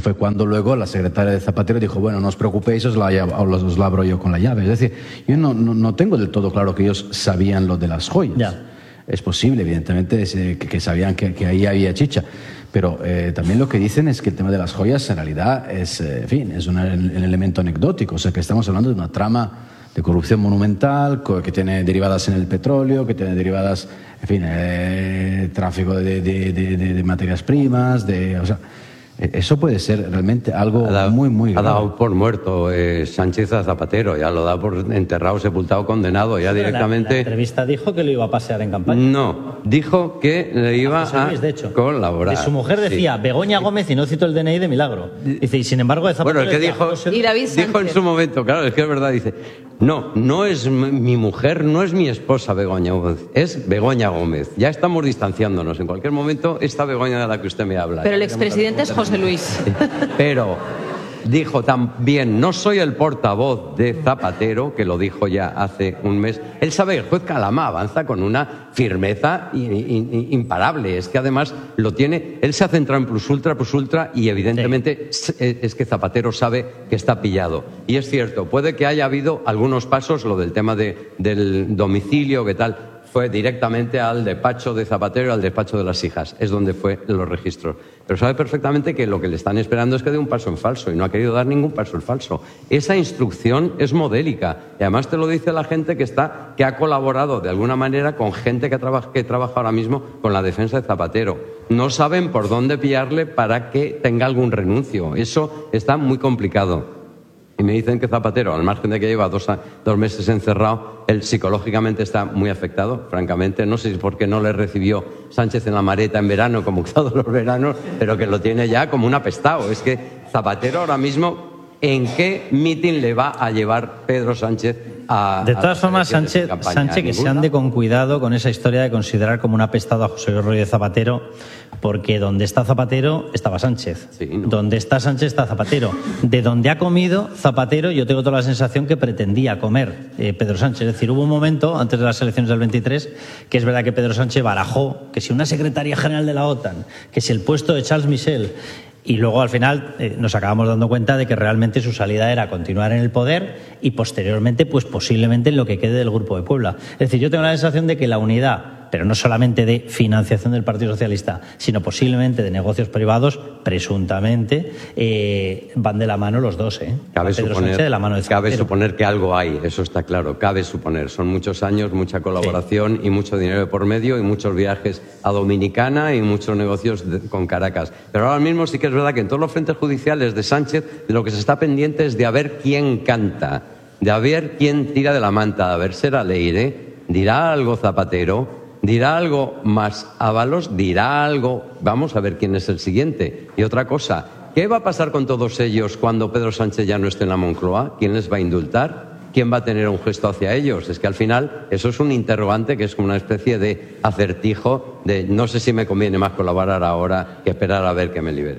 fue cuando luego la secretaria de Zapatero dijo, bueno, no os preocupéis, os la abro yo con la llave. Es decir, yo no tengo del todo claro que ellos sabían lo de las joyas. Ya. Es posible, evidentemente, que sabían que ahí había chicha. Pero también lo que dicen es que el tema de las joyas en realidad es, en fin, es un elemento anecdótico. O sea, que estamos hablando de una trama de corrupción monumental que tiene derivadas en el petróleo, que tiene derivadas, en fin, tráfico de materias primas, o sea, eso puede ser realmente algo muy grave. Ha dado por muerto Sánchez a Zapatero, ya lo da por enterrado, sepultado, condenado, ya directamente. La entrevista dijo que lo iba a pasear en campaña. No, dijo que le iba a colaborar. De su mujer decía, Begoña Gómez, y no cito el DNI de milagro. Dice, y sin embargo de Zapatero... Bueno, el que dijo en su momento, claro, es que es verdad, dice, no es mi mujer, no es mi esposa Begoña Gómez, es Begoña Gómez. Ya estamos distanciándonos, en cualquier momento esta Begoña de la que usted me habla. Pero el expresidente es José Luis. Pero dijo también, no soy el portavoz de Zapatero, que lo dijo ya hace un mes. Él sabe que el juez Calamá avanza con una firmeza imparable. Es que además lo tiene, él se ha centrado en plus ultra y evidentemente es que Zapatero sabe que está pillado. Y es cierto, puede que haya habido algunos pasos, lo del tema del domicilio, que tal, fue directamente al despacho de Zapatero, al despacho de las hijas. Es donde fue los registros. Pero sabe perfectamente que lo que le están esperando es que dé un paso en falso, y no ha querido dar ningún paso en falso. Esa instrucción es modélica. Y además te lo dice la gente que ha colaborado de alguna manera con gente que trabaja ahora mismo con la defensa de Zapatero. No saben por dónde pillarle para que tenga algún renuncio. Eso está muy complicado. Y me dicen que Zapatero, al margen de que lleva dos meses encerrado, él psicológicamente está muy afectado, francamente. No sé si porque no le recibió Sánchez en la Mareta en verano, como todos los veranos, pero que lo tiene ya como un apestado. Es que Zapatero ahora mismo, ¿en qué mitin le va a llevar Pedro Sánchez a... De todas formas, Sánchez que se ande con cuidado con esa historia de considerar como un apestado a José Luis Rodríguez Zapatero, porque donde está Zapatero estaba Sánchez. Sí, ¿no? Donde está Sánchez está Zapatero. De donde ha comido Zapatero, yo tengo toda la sensación que pretendía comer Pedro Sánchez. Es decir, hubo un momento, antes de las elecciones del 23, que es verdad que Pedro Sánchez barajó que si una secretaria general de la OTAN, que si el puesto de Charles Michel... Y luego, al final, nos acabamos dando cuenta de que realmente su salida era continuar en el poder y, posteriormente, pues posiblemente en lo que quede del Grupo de Puebla. Es decir, yo tengo la sensación de que la unidad, pero no solamente de financiación del Partido Socialista, sino posiblemente de negocios privados, presuntamente, van de la mano los dos. Cabe suponer que algo hay, eso está claro, cabe suponer. Son muchos años, mucha colaboración y mucho dinero de por medio y muchos viajes a Dominicana y muchos negocios con Caracas. Pero ahora mismo sí que es verdad que en todos los frentes judiciales de Sánchez lo que se está pendiente es de a ver quién canta, de a ver quién tira de la manta, a ver será Leire, dirá algo Zapatero, dirá algo más Ábalos, dirá algo, vamos a ver quién es el siguiente. Y otra cosa, ¿qué va a pasar con todos ellos cuando Pedro Sánchez ya no esté en la Moncloa? ¿Quién les va a indultar? ¿Quién va a tener un gesto hacia ellos? Es que al final eso es un interrogante que es como una especie de acertijo de no sé si me conviene más colaborar ahora que esperar a ver que me libere.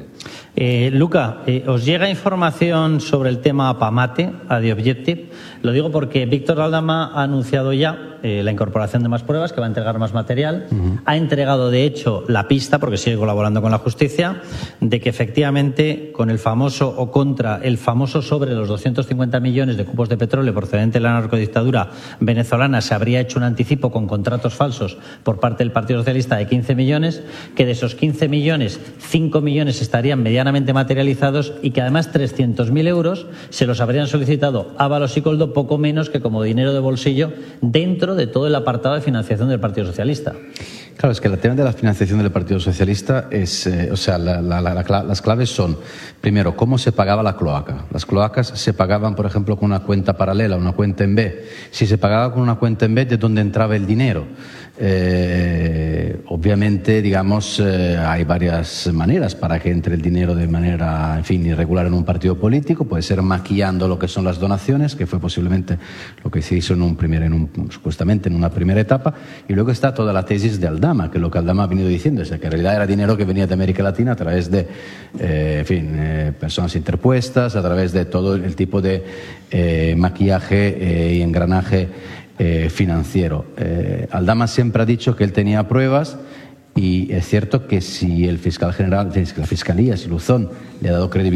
Luca, ¿os llega información sobre el tema Pamate, a The Objective? Lo digo porque Víctor Aldama ha anunciado ya la incorporación de más pruebas, que va a entregar más material. Ha entregado, de hecho, la pista, porque sigue colaborando con la justicia, de que efectivamente con el famoso o contra el famoso sobre los 250 millones de cubos de petróleo procedente de la narcodictadura venezolana se habría hecho un anticipo con contratos falsos por parte del Partido Socialista de 15 millones, que de esos 15 millones, 5 millones estarían medianamente materializados y que además 300.000 euros se los habrían solicitado Ábalos y Koldo poco menos que como dinero de bolsillo dentro de todo el apartado de financiación del Partido Socialista. Claro, es que el tema de la financiación del Partido Socialista es, las claves son, primero, cómo se pagaba la cloaca. Las cloacas se pagaban, por ejemplo, con una cuenta paralela, una cuenta en B. Si se pagaba con una cuenta en B, ¿de dónde entraba el dinero? Obviamente, digamos, hay varias maneras para que entre el dinero de manera, en fin, irregular en un partido político. Puede ser maquillando lo que son las donaciones, que fue posiblemente lo que se hizo supuestamente en una primera etapa. Y luego está toda la tesis de Aldama, que lo que Aldama ha venido diciendo es que en realidad era dinero que venía de América Latina a través de, personas interpuestas, a través de todo el tipo de maquillaje y engranaje financiero. Aldama siempre ha dicho que él tenía pruebas y es cierto que si el fiscal general, la Fiscalía, si Luzón le ha dado credibilidad